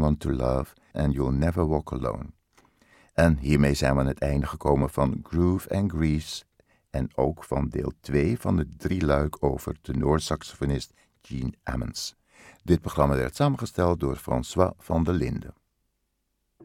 Someone to Love and You'll Never Walk Alone. En hiermee zijn we aan het einde gekomen van Groove and Grease en ook van deel 2 van het drieluik over tenorsaxofonist Gene Ammons. Dit programma werd samengesteld door François van der Linden.